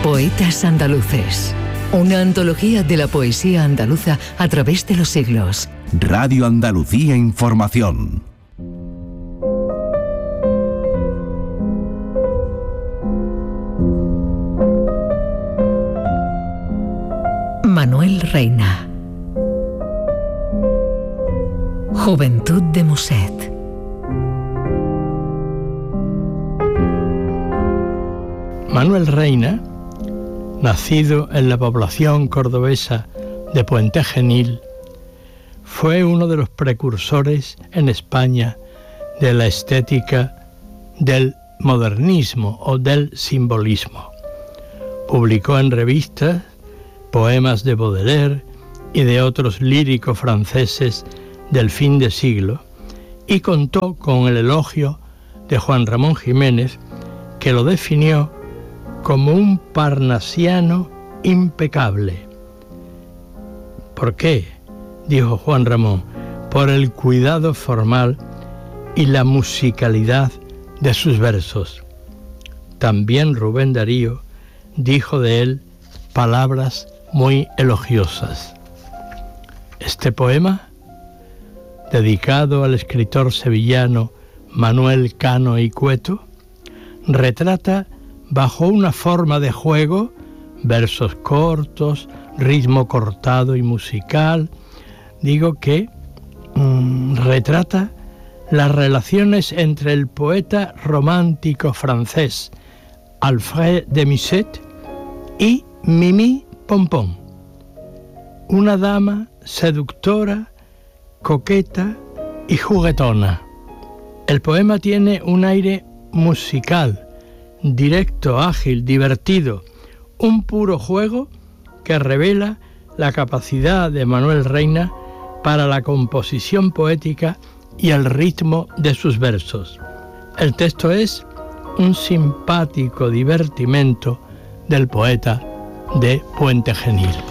Poetas andaluces. Una antología de la poesía andaluza a través de los siglos. Radio Andalucía Información. Manuel Reina. Juventud de Muset. Manuel Reina, nacido en la población cordobesa de Puente Genil, fue uno de los precursores en España de la estética del modernismo o del simbolismo. Publicó en revistas poemas de Baudelaire y de otros líricos franceses del fin de siglo y contó con el elogio de Juan Ramón Jiménez, que lo definió como un parnasiano impecable. ¿Por qué?, dijo Juan Ramón, por el cuidado formal y la musicalidad de sus versos. También Rubén Darío dijo de él palabras muy elogiosas. Este poema, dedicado al escritor sevillano Manuel Cano y Cueto, retrata bajo una forma de juego, versos cortos, ritmo cortado y musical, retrata las relaciones entre el poeta romántico francés Alfred de Musset y Mimi Pompon, una dama seductora, coqueta y juguetona. El poema tiene un aire musical, directo, ágil, divertido, un puro juego que revela la capacidad de Manuel Reina para la composición poética y el ritmo de sus versos. El texto es un simpático divertimento del poeta de Puente Genil.